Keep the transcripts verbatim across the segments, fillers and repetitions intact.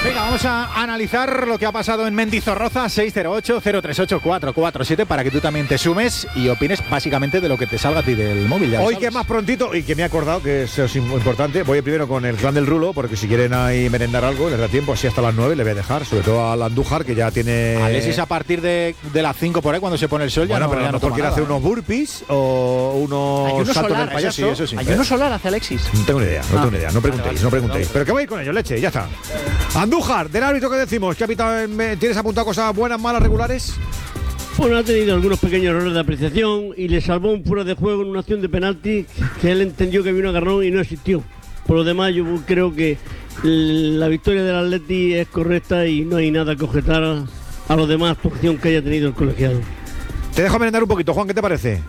Venga, vamos a analizar lo que ha pasado en Mendizorroza. Seis cero ocho, cero tres ocho, cuatro cuatro siete para que tú también te sumes y opines básicamente de lo que te salga a ti del móvil. Hoy que es más prontito y que me he acordado que eso es importante, voy primero con el clan del Rulo, porque si quieren ahí merendar algo, les da tiempo, así hasta las nueve le voy a dejar, sobre todo al Andújar, que ya tiene... Alexis a partir de, de las cinco por ahí, cuando se pone el sol, bueno, ya no, pero ya a lo no mejor toma quiere nada. hacer unos burpees o unos Ayuno saltos solar, del payaso. eso sí, eso sí. Ayuno solar hace Alexis. No tengo ni idea, no Ah. tengo ni idea, no preguntéis, Vale, vale, no preguntéis. no. Pero que voy con ellos, leche, ya está. Andújar, del árbitro, ¿qué decimos? ¿Qué ha pitado en- ¿Tienes apuntado cosas buenas, malas, regulares? Bueno, ha tenido algunos pequeños errores de apreciación y le salvó un fuera de juego en una acción de penalti que él entendió que vino a agarrón y no existió. Por lo demás, yo creo que la victoria del Atleti es correcta y no hay nada que objetar a, a los demás actuación que haya tenido el colegiado. Te dejo merendar un poquito, Juan, ¿qué te parece?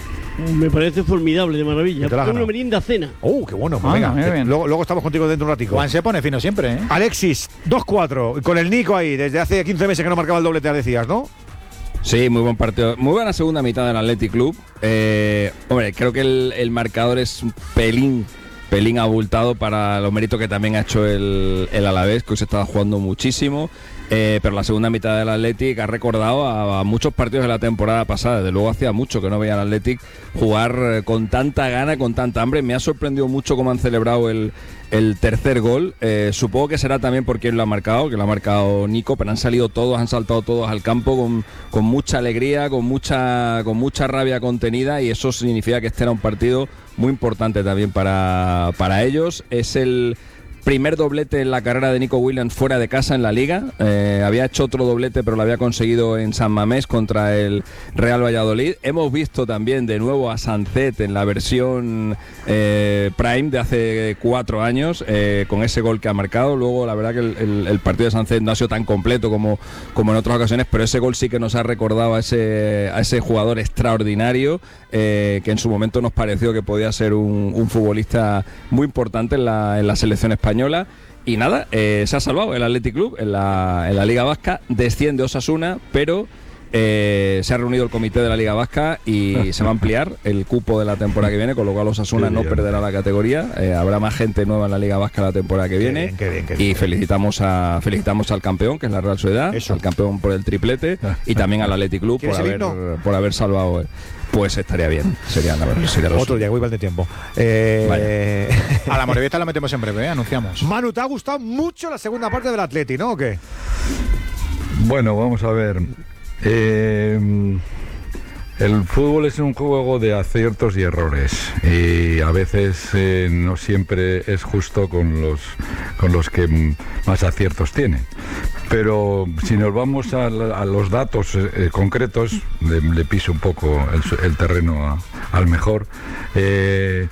Me parece formidable, de maravilla. Te la has Una ganado. merienda cena. ¡Uh, qué bueno! Pues Ah, venga, muy te- bien. luego, luego estamos contigo dentro de un ratico. Juan se pone fino siempre, ¿eh? Alexis, dos cuatro, con el Nico ahí, desde hace quince meses que no marcaba el doblete, decías, ¿no? Sí, muy buen partido. Muy buena segunda mitad del Athletic Club. Eh, hombre, creo que el, el marcador es un pelín, pelín abultado para los méritos que también ha hecho el, el Alavés, que hoy se estaba jugando muchísimo. Eh, pero la segunda mitad del Athletic ha recordado a, a muchos partidos de la temporada pasada. Desde luego hacía mucho que no veía al Athletic jugar eh, con tanta gana, con tanta hambre. Me ha sorprendido mucho cómo han celebrado el, el tercer gol. Eh, supongo que será también por quien lo ha marcado, que lo ha marcado Nico, pero han salido todos, han saltado todos al campo con, con mucha alegría, con mucha, con mucha rabia contenida, y eso significa que este era un partido muy importante también para, para ellos. Es el primer doblete en la carrera de Nico Williams fuera de casa en la Liga. Eh, había hecho otro doblete, pero lo había conseguido en San Mamés contra el Real Valladolid. Hemos visto también de nuevo a Sancet en la versión eh, Prime de hace cuatro años, eh, con ese gol que ha marcado. Luego, la verdad que el, el, el partido de Sancet no ha sido tan completo como, como en otras ocasiones, pero ese gol sí que nos ha recordado a ese, a ese jugador extraordinario, eh, que en su momento nos pareció que podía ser un, un futbolista muy importante en la, en la selección española. Y nada, eh, se ha salvado el Athletic Club en la, en la Liga Vasca, desciende Osasuna, pero eh, se ha reunido el comité de la Liga Vasca y se va a ampliar el cupo de la temporada que viene, con lo cual Osasuna no perderá la categoría. Eh, habrá más gente nueva en la Liga Vasca la temporada que viene. Qué bien, qué bien, qué bien. Y felicitamos a felicitamos al campeón, que es la Real Sociedad, Eso. al campeón por el triplete, y también al Athletic Club por ¿Quieres el haber, himno? por haber salvado. eh, Pues estaría bien, sería, la verdad, sería lo Otro día, muy mal de tiempo. Eh, A la Morevieta la metemos en breve, ¿eh? Anunciamos. Manu, ¿te ha gustado mucho la segunda parte del Atleti, no? ¿O qué? Bueno, vamos a ver. Eh, el fútbol es un juego de aciertos y errores, y a veces eh, no siempre es justo con los, con los que mm, más aciertos tienen. Pero si nos vamos a, la- a los datos eh, concretos, le, le piso un poco el, su- el terreno a- al mejor. Eh,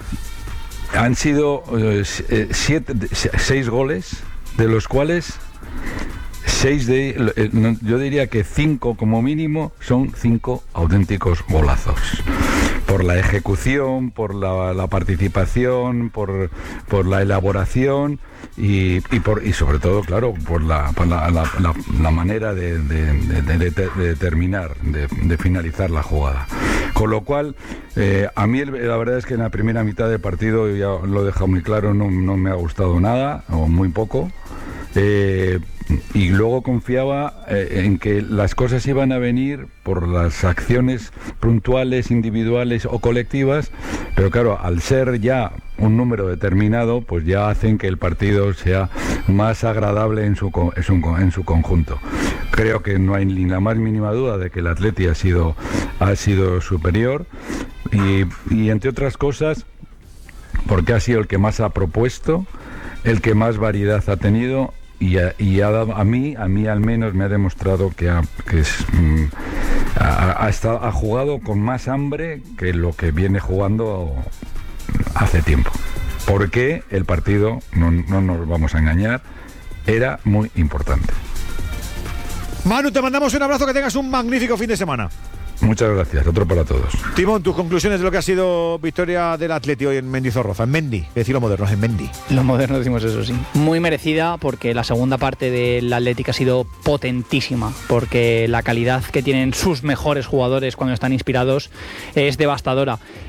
han sido eh, s- eh, siete, se- seis goles, de los cuales seis de, eh, no, yo diría que cinco como mínimo son cinco auténticos golazos. Por la ejecución, por la, la participación, por, por la elaboración y, y, por, y sobre todo, claro, por la, por la, la, la- la manera de, de, de- de- de- de terminar, de, de finalizar la jugada. Con lo cual, eh, a mí el- la verdad es que en la primera mitad del partido, ya lo he dejado muy claro, no, no me ha gustado nada, o muy poco. Eh, y luego confiaba eh, en que las cosas iban a venir por las acciones puntuales, individuales o colectivas, pero claro, al ser ya un número determinado, pues ya hacen que el partido sea más agradable en su, co- en su, co- en su conjunto. Creo que no hay ni la más mínima duda de que el Atleti ha sido, ha sido superior, y, y entre otras cosas, porque ha sido el que más ha propuesto, el que más variedad ha tenido, y, ha, y ha dado, a mí, a mí al menos me ha demostrado que ha, que es, mm, ha, ha estado, ha jugado con más hambre que lo que viene jugando hace tiempo. Porque el partido, no, no nos vamos a engañar, era muy importante. Manu, te mandamos un abrazo, que tengas un magnífico fin de semana. Muchas gracias, otro para todos. Timón, tus conclusiones de lo que ha sido victoria del Atleti hoy en Mendizorroza, en Mendy, que decir lo moderno, en Mendy. Los modernos decimos eso, sí. Muy merecida, porque la segunda parte del Atlético ha sido potentísima, porque la calidad que tienen sus mejores jugadores cuando están inspirados es devastadora.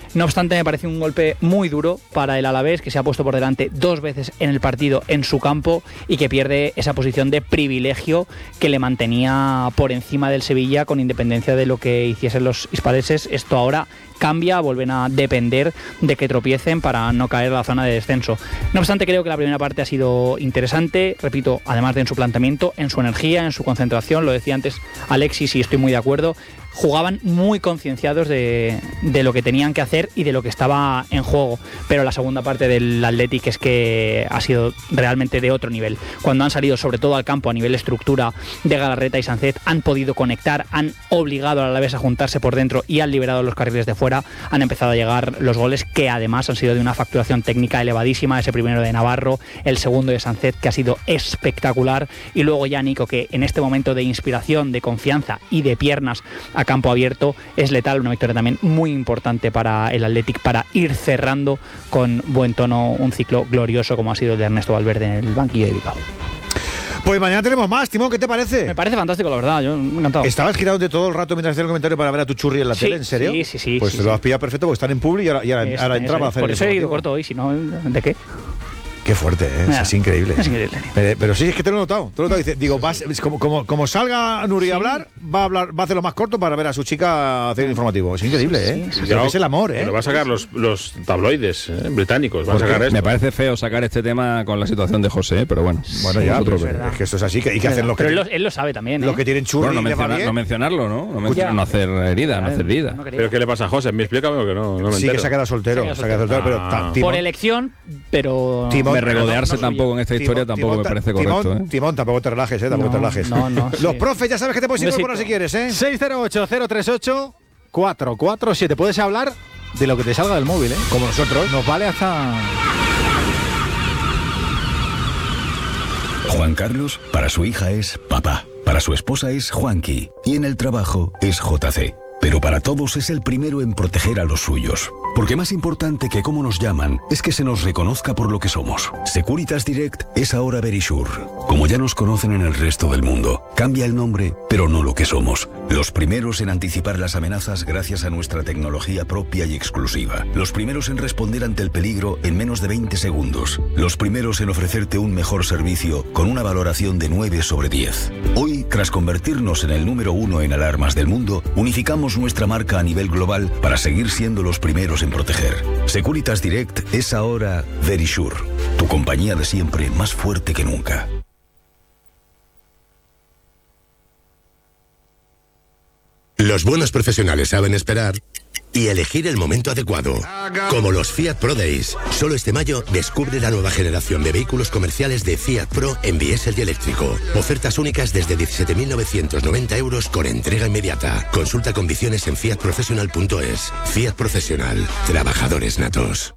No obstante, me parece un golpe muy duro para el Alavés, que se ha puesto por delante dos veces en el partido en su campo y que pierde esa posición de privilegio que le mantenía por encima del Sevilla, con independencia de lo que hiciesen los hispalenses. Esto ahora cambia, vuelven a depender de que tropiecen para no caer a la zona de descenso. No obstante, creo que la primera parte ha sido interesante, repito, además de en su planteamiento, en su energía, en su concentración, lo decía antes Alexis y estoy muy de acuerdo. Jugaban muy concienciados de, de lo que tenían que hacer y de lo que estaba en juego, pero la segunda parte del Athletic es que ha sido realmente de otro nivel. Cuando han salido sobre todo al campo a nivel estructura de Galarreta y Sánchez, han podido conectar, han obligado al Alavés a juntarse por dentro y han liberado los carriles de fuera, han empezado a llegar los goles que además han sido de una facturación técnica elevadísima, ese primero de Navarro, el segundo de Sánchez que ha sido espectacular y luego ya Nico, que en este momento de inspiración, de confianza y de piernas a campo abierto es letal. Una victoria también muy importante para el Athletic para ir cerrando con buen tono un ciclo glorioso como ha sido el de Ernesto Valverde en el banquillo de Bilbao. Pues mañana tenemos más, Timón, ¿qué te parece? Me parece fantástico, la verdad, yo me he encantado. ¿Estabas girado de todo el rato mientras hacía el comentario para ver a tu churri en la Sí, tele? ¿En serio? sí, sí, sí, Pues sí, te sí. lo has pillado perfecto porque están en Publi y ahora, y ahora, Es- ahora eso entraba a es. hacer Por el eso he ido informativo. corto hoy, si no, ¿de qué? Qué fuerte, ¿eh? Mira, Es increíble. es increíble. Pero, pero sí, es que te lo he notado. Te lo he notado. Dice, digo, vas, es como, como, como salga Nuri Sí. a hablar, va a hablar, va a hacerlo más corto para ver a su chica hacer el informativo. Es increíble, ¿eh? Sí, sí, Creo que es el amor, ¿eh? Pero va a sacar los, los tabloides ¿eh? británicos. Van a ¿Por qué? sacar esto. Me parece feo sacar este tema con la situación de José, pero bueno. Bueno, ya, vosotros pero veréis. es que esto es así, que, y que hacen los que, Pero él lo, él lo sabe también, ¿eh? los que tienen churri Bueno, no, y les va menciona- bien. no mencionarlo, ¿no? No, mencionar- Ya. no hacer herida, no hacer herida. No quería. ¿Pero qué le pasa a José? ¿Me explícame o que no? No me Sí, que entero. se ha quedado soltero. Se ha Se ha quedado quedado soltero, soltero. pero ta- Ah. Timón- Por elección, pero... Timón- Me regodearse no, no, no, tampoco en esta historia Timón- tampoco me Timón- parece Timón- correcto, ¿eh? Timón, tampoco te relajes, ¿eh? Tampoco No, te relajes. no, no, Los sí. profes, ya sabes que te puedes Un incorporar besito. si quieres, ¿eh? seis cero ocho cero tres ocho cuatro cuatro siete. Puedes hablar de lo que te salga del móvil, ¿eh? Como nosotros. Nos vale hasta... Juan Carlos, para su hija es papá, para su esposa es Juanqui y en el trabajo es J C. Pero para todos es el primero en proteger a los suyos. Porque más importante que cómo nos llaman es que se nos reconozca por lo que somos. Securitas Direct es ahora Verisure. Como ya nos conocen en el resto del mundo, cambia el nombre, pero no lo que somos. Los primeros en anticipar las amenazas gracias a nuestra tecnología propia y exclusiva. Los primeros en responder ante el peligro en menos de veinte segundos. Los primeros en ofrecerte un mejor servicio con una valoración de nueve sobre diez. Hoy, tras convertirnos en el número uno en alarmas del mundo, unificamos nuestra marca a nivel global para seguir siendo los primeros en proteger. Securitas Direct es ahora Verisure, tu compañía de siempre más fuerte que nunca. Los buenos profesionales saben esperar y elegir el momento adecuado. Como los Fiat Pro Days. Solo este mayo descubre la nueva generación de vehículos comerciales de Fiat Pro en diésel y eléctrico. Ofertas únicas desde diecisiete mil novecientos noventa euros con entrega inmediata. Consulta condiciones en fiat professional punto es. Fiat Profesional. Trabajadores natos.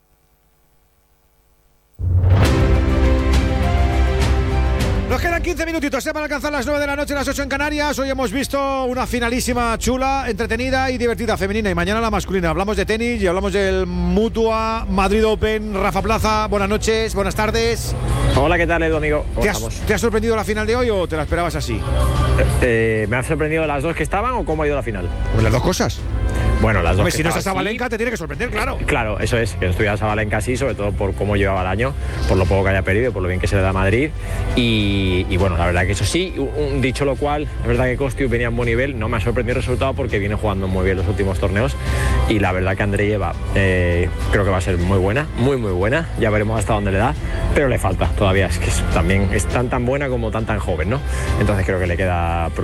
Nos quedan quince minutitos ¿eh? Para alcanzar las nueve de la noche, las ocho en Canarias. Hoy hemos visto una finalísima chula, entretenida y divertida femenina. Y mañana la masculina. Hablamos de tenis y hablamos del Mutua Madrid Open. Rafa Plaza, buenas noches, buenas tardes. Hola, ¿qué tal, Edu, amigo? ¿Cómo ¿Te has, estamos? ¿Te ha sorprendido la final de hoy o te la esperabas así? Eh, ¿Me han sorprendido las dos que estaban o cómo ha ido la final? Pues las dos cosas. Bueno, las dos Hombre, que si no estás estaban, sí. Sabalenka te tiene que sorprender, claro. Claro, eso es, que no estuviera Sabalenka así, sobre todo por cómo llevaba el año, por lo poco que haya perdido, por lo bien que se le da a Madrid. Y, y bueno, la verdad que eso sí, un, un dicho lo cual, es verdad que Kostiuk venía en buen nivel, no me ha sorprendido el resultado porque viene jugando muy bien los últimos torneos. Y la verdad que Andreeva eh, creo que va a ser muy buena, muy muy buena, ya veremos hasta dónde le da, pero le falta todavía, es que es, también es tan tan buena como tan tan joven, ¿no? Entonces creo que le queda